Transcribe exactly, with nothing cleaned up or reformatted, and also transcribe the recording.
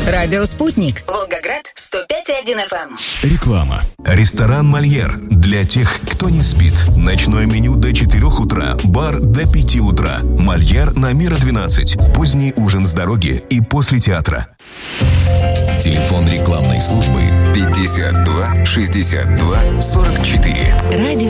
Радио «Спутник». Волгоград, сто пять и один эф эм. Реклама. Ресторан «Мольер» для тех, кто не спит. Ночное меню до четырёх утра, бар до пяти утра. «Мольер» на Мира двенадцать. Поздний ужин с дороги и после театра. Телефон рекламной службы пятьдесят два шестьдесят два сорок четыре. Радио